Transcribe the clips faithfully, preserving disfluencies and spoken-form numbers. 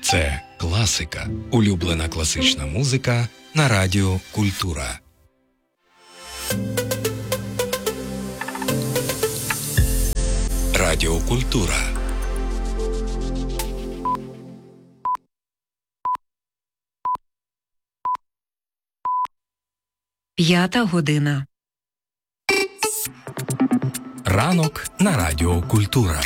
Це класика. Улюблена класична музика на Радіо Культура. Радіо Культура. П'ята година. Ранок на Радіо Культура.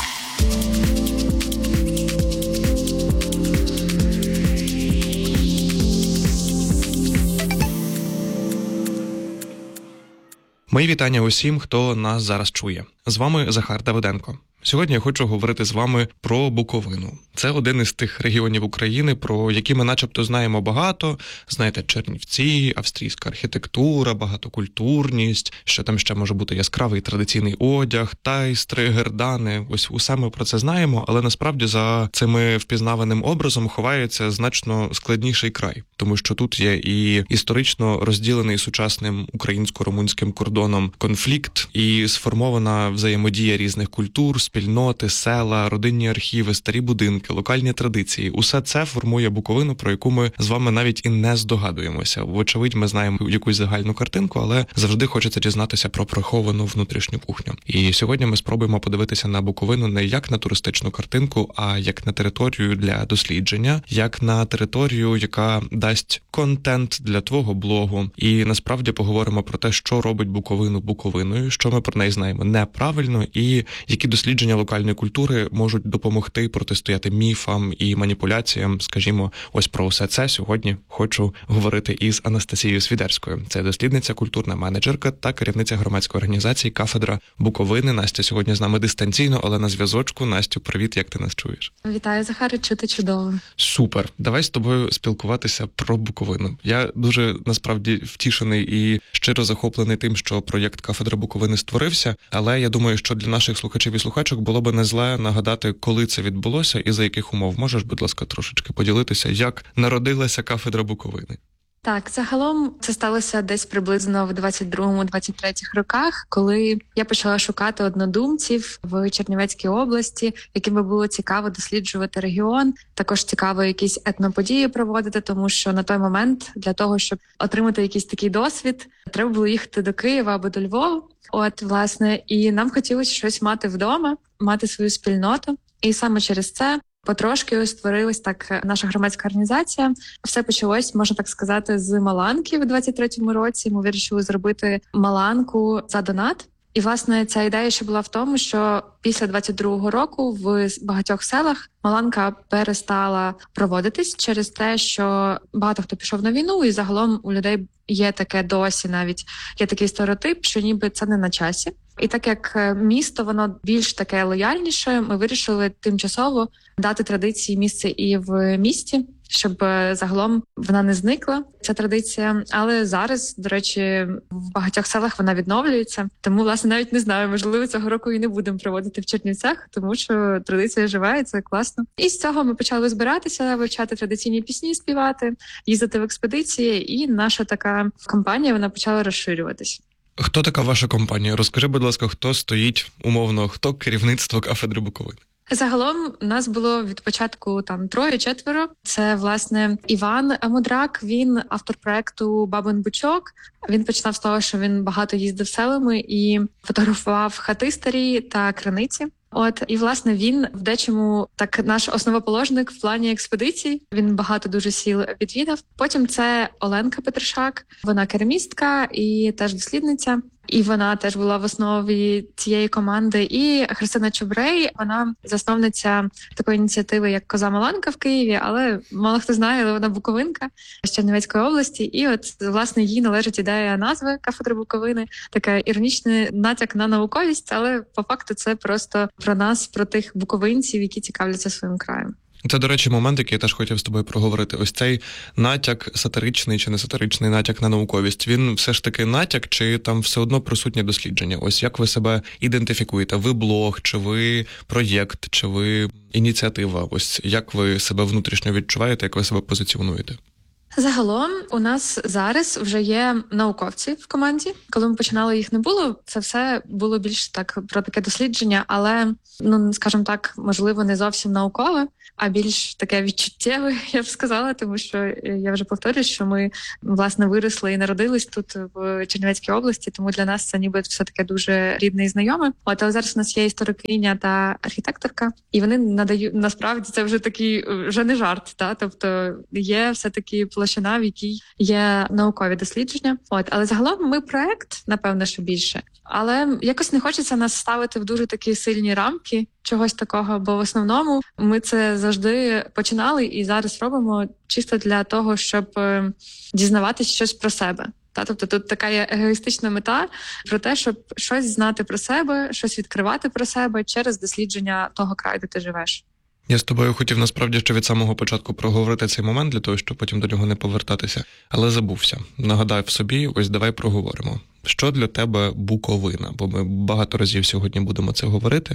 Мої вітання усім, хто нас зараз чує. З вами Захар Давиденко. Сьогодні я хочу говорити з вами про Буковину. Це один із тих регіонів України, про які ми начебто знаємо багато. Знаєте, Чернівці, австрійська архітектура, багатокультурність, що там ще може бути яскравий традиційний одяг, тайстри, гердани. Ось усе ми про це знаємо, але насправді за цими впізнаваним образом ховається значно складніший край. Тому що тут є і історично розділений сучасним українсько-румунським кордоном конфлікт, і сформована взаємодія різних культур, спільноти, села, родинні архіви, старі будинки, локальні традиції. Усе це формує Буковину, про яку ми з вами навіть і не здогадуємося. Вочевидь, ми знаємо якусь загальну картинку, але завжди хочеться дізнатися про приховану внутрішню кухню. І сьогодні ми спробуємо подивитися на Буковину не як на туристичну картинку, а як на територію для дослідження, як на територію, яка дасть контент для твого блогу. І насправді поговоримо про те, що робить Буковину Буковиною, що ми про неї знаємо неправильно і які дослідження локальної культури можуть допомогти протистояти міфам і маніпуляціям. Скажімо, ось про все це сьогодні хочу говорити із Анастасією Свідерською. Це дослідниця, культурна менеджерка та керівниця громадської організації «Кафедра Буковини». Настя сьогодні з нами дистанційно, але на зв'язочку. Настю, привіт, як ти нас чуєш? Вітаю, Захаре, чути чудово. Супер. Давай з тобою спілкуватися про Буковину. Я дуже, насправді, втішений і щиро захоплений тим, що проєкт «Кафедра Буковини» створився, але я думаю, що для наших слухачів і слухачок було би не зле нагадати, коли це відбулося і за яких умов. Можеш, будь ласка, трошечки поділитися, як народилася «Кафедра Буковини»? Так, загалом це сталося десь приблизно в двадцять другому - двадцять третьому роках, коли я почала шукати однодумців в Чернівецькій області, яким би було цікаво досліджувати регіон. Також цікаво якісь етноподії проводити, тому що на той момент для того, щоб отримати якийсь такий досвід, треба було їхати до Києва або до Львова. От, власне, і нам хотілося щось мати вдома, мати свою спільноту. І саме через це потрошки ось створилась так наша громадська організація. Все почалось, можна так сказати, з Маланки в двадцять третьому році. Ми вирішили зробити Маланку за донат. І, власне, ця ідея ще була в тому, що після двадцять другого року в багатьох селах Маланка перестала проводитись через те, що багато хто пішов на війну, і загалом у людей є таке досі навіть, є такий стереотип, що ніби це не на часі. І так як місто, воно більш таке лояльніше, ми вирішили тимчасово дати традиції місце і в місті, щоб загалом вона не зникла, ця традиція. Але зараз, до речі, в багатьох селах вона відновлюється. Тому, власне, навіть не знаю, можливо, цього року і не будемо проводити в Чернівцях, тому що традиція жива, і це класно. І з цього ми почали збиратися, вивчати традиційні пісні, співати, їздити в експедиції, і наша така компанія, вона почала розширюватись. Хто така ваша компанія? Розкажи, будь ласка, хто стоїть, умовно, хто керівництво «Кафедри Буковини»? Загалом нас було від початку там троє-четверо. Це, власне, Іван Мудрак, він автор проекту «Бабин Бучок». Він починав з того, що він багато їздив селами і фотографував хати старі та криниці. От, і, власне, він в дечому так наш основоположник в плані експедицій. Він багато дуже сіл відвідав. Потім це Оленка Петришак, вона керамістка і теж дослідниця. І вона теж була в основі цієї команди. І Христина Чубрей, вона засновниця такої ініціативи, як «Коза Маланка» в Києві, але мало хто знає, але вона буковинка з Чернівецької області. І от, власне, їй належить ідея назви «Кафедри Буковини», такий іронічний натяк на науковість, але по факту це просто про нас, про тих буковинців, які цікавляться своїм краєм. Це, до речі, момент, який я теж хотів з тобою проговорити. Ось цей натяк, сатиричний чи не сатиричний натяк на науковість, він все ж таки натяк, чи там все одно присутнє дослідження? Ось як ви себе ідентифікуєте? Ви блог, чи ви проєкт, чи ви ініціатива? Ось як ви себе внутрішньо відчуваєте, як ви себе позиціонуєте? Загалом у нас зараз вже є науковці в команді. Коли ми починали, їх не було. Це все було більше так про таке дослідження, але, ну, скажімо так, можливо, не зовсім наукове, а більш таке відчуттєве, я б сказала, тому що я вже повторюю, що ми, власне, виросли і народились тут в Чернівецькій області, тому для нас це ніби все таке дуже рідне і знайоме. От, але зараз у нас є історикиня та архітекторка, і вони надають, насправді, це вже такий, вже не жарт, та? Тобто є все-таки площина, в якій є наукові дослідження. От, але загалом ми проект, напевно, що більше. Але якось не хочеться нас ставити в дуже такі сильні рамки чогось такого, бо в основному ми це завжди починали і зараз робимо чисто для того, щоб дізнаватися щось про себе. Та, тобто тут така є егоїстична мета про те, щоб щось знати про себе, щось відкривати про себе через дослідження того краю, де ти живеш. Я з тобою хотів насправді ще від самого початку проговорити цей момент, для того, щоб потім до нього не повертатися, але забувся. Нагадав собі, ось давай проговоримо. Що для тебе Буковина? Бо ми багато разів сьогодні будемо це говорити,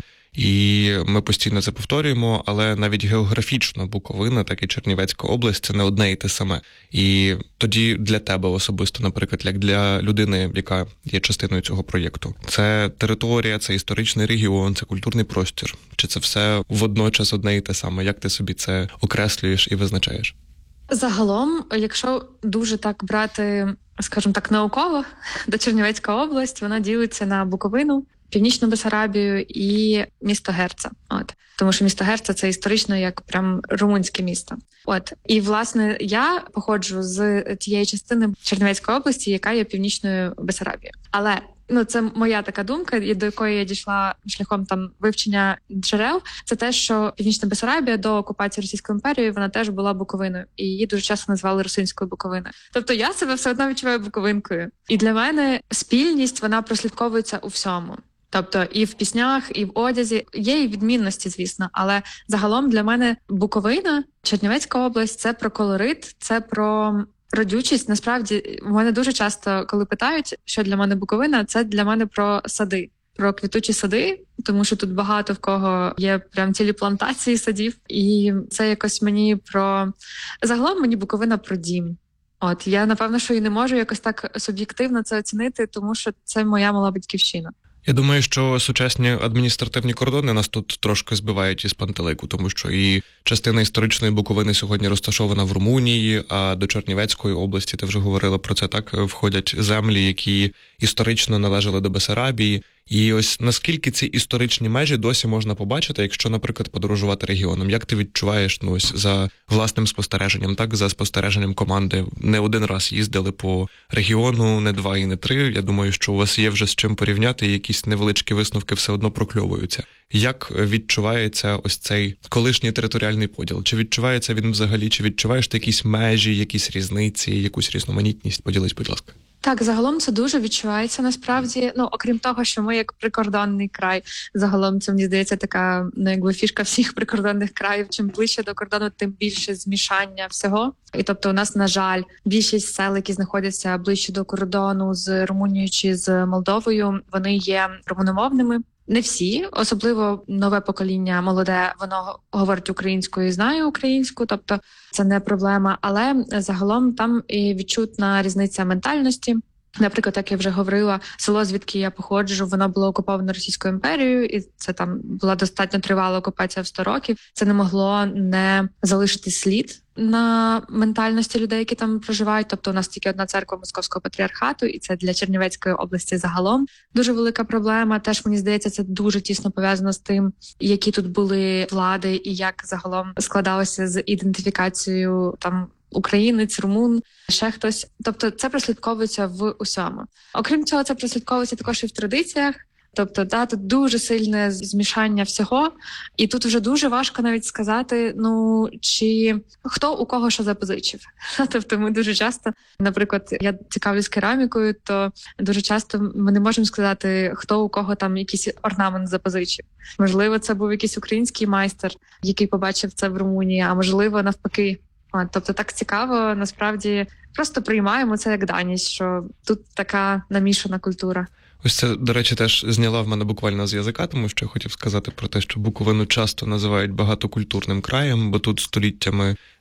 і ми постійно це повторюємо, але навіть географічно Буковина, так і Чернівецька область – це не одне і те саме. І тоді для тебе особисто, наприклад, як для людини, яка є частиною цього проєкту, це територія, це історичний регіон, це культурний простір? Чи це все водночас одне і те саме? Як ти собі це окреслюєш і визначаєш? Загалом, якщо дуже так брати, скажімо так, науково, то Чернівецька область, вона ділиться на Буковину, Північну Бессарабію і місто Герца. От. Тому що місто Герца – це історично як прям румунське місто. От. І, власне, я походжу з тієї частини Чернівецької області, яка є Північною Бессарабією. Але ну, це моя така думка, до якої я дійшла шляхом там вивчення джерел, це те, що Північна Бессарабія до окупації Російською імперією, вона теж була Буковиною, і її дуже часто називали Русинською Буковиною. Тобто я себе все одно відчуваю буковинкою. І для мене спільність, вона прослідковується у всьому. Тобто і в піснях, і в одязі. Є і відмінності, звісно, але загалом для мене Буковина, Чернівецька область – це про колорит, це про родючість. Насправді, мене дуже часто, коли питають, що для мене Буковина, це для мене про сади, про квітучі сади, тому що тут багато в кого є прям цілі плантації садів. І це якось мені про... Загалом мені Буковина про дім. От, я, напевно, що і не можу якось так суб'єктивно це оцінити, тому що це моя мала батьківщина. Я думаю, що сучасні адміністративні кордони нас тут трошки збивають із пантелику, тому що і частина історичної Буковини сьогодні розташована в Румунії, а до Чернівецької області, ти вже говорила про це, так, входять землі, які історично належали до Бессарабії. І ось наскільки ці історичні межі досі можна побачити, якщо, наприклад, подорожувати регіоном? Як ти відчуваєш, ну, ось за власним спостереженням, так, за спостереженням команди? Не один раз їздили по регіону, не два і не три. Я думаю, що у вас є вже з чим порівняти, і якісь невеличкі висновки все одно прокльовуються. Як відчувається ось цей колишній територіальний поділ? Чи відчувається він взагалі? Чи відчуваєш ти якісь межі, якісь різниці, якусь різноманітність? Поділись, будь ласка. Так, загалом це дуже відчувається насправді. Ну, окрім того, що ми як прикордонний край, загалом це, мені здається, така, ну, якби фішка всіх прикордонних країв. Чим ближче до кордону, тим більше змішання всього. І тобто у нас, на жаль, більшість сел, які знаходяться ближче до кордону з Румунією чи з Молдовою, вони є румуномовними. Не всі, особливо нове покоління молоде, воно говорить українською і знає українську, тобто це не проблема, але загалом там і відчутна різниця ментальності. Наприклад, як я вже говорила, село, звідки я походжу, воно було окуповано Російською імперією, і це там була достатньо тривала окупація в сто років. Це не могло не залишити слід на ментальності людей, які там проживають. Тобто у нас тільки одна церква Московського патріархату, і це для Чернівецької області загалом дуже велика проблема. Теж, мені здається, це дуже тісно пов'язано з тим, які тут були влади і як загалом складалося з ідентифікацією там українець, румун, ще хтось. Тобто це прослідковується в усьому. Окрім цього, це прослідковується також і в традиціях. Тобто, да, тут дуже сильне змішання всього, і тут вже дуже важко навіть сказати, ну, чи хто у кого що запозичив. Тобто ми дуже часто, наприклад, я цікавлюсь керамікою, то дуже часто ми не можемо сказати, хто у кого там якийсь орнамент запозичив. Можливо, це був якийсь український майстер, який побачив це в Румунії, а можливо, навпаки. Тобто так цікаво, насправді, просто приймаємо це як даність, що тут така намішана культура. Ось це, до речі, теж зняла в мене буквально з язика, тому що я хотів сказати про те, що Буковину часто називають багатокультурним краєм, бо тут століттями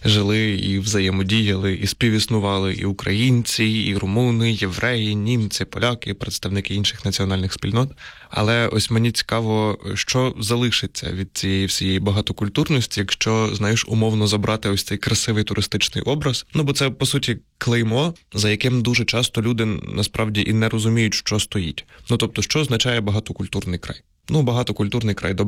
жили і взаємодіяли, і співіснували і українці, і румуни, євреї, німці, поляки, представники інших національних спільнот. Але ось мені цікаво, що залишиться від цієї всієї багатокультурності, якщо, знаєш, умовно забрати ось цей красивий туристичний образ. Ну, бо це, по суті, клеймо, за яким дуже часто люди насправді і не розуміють, що стоїть. Ну, тобто, що означає багатокультурний край? Ну, багатокультурний край, добре.